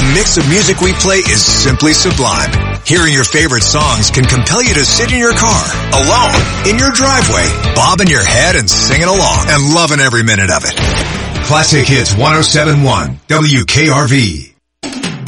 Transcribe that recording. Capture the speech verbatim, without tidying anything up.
mix of music we play is simply sublime. Hearing your favorite songs can compel you to sit in your car, alone, in your driveway, bobbing your head and singing along and loving every minute of it. Classic Hits one oh seven point one, W K R V.